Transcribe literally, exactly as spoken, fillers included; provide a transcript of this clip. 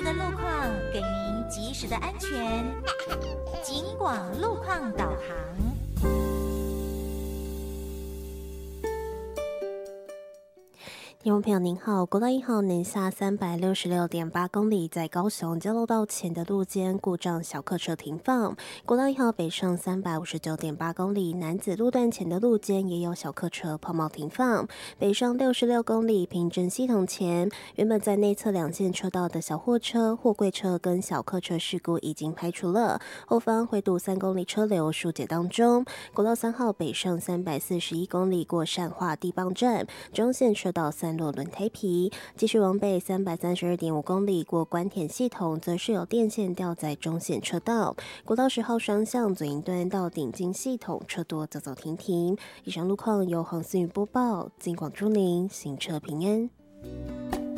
的路况，给您及时的安全。警广路况导航。 听众朋友您好，国道一号南下三百六十六点八公里，在高雄交流道前的路肩故障小客车停放。国道一号北上三百五十九点八公里，南子路段前的路肩也有小客车抛锚停放。北上六十六公里，平镇系统前，原本在内侧两线车道的小货车、货柜车跟小客车事故已经排除了，后方回堵三公里车流疏解当中。国道三号北上三百四十一公里，过善化地磅站，中线车道三落轮胎皮，继续往北三百三十二点五公里，过关田系统，则是有电线吊在中线车道。国道十号双向左营段到顶金系统，车多走走停停。以上路况由黄思雨播报，金广祝您行车平安。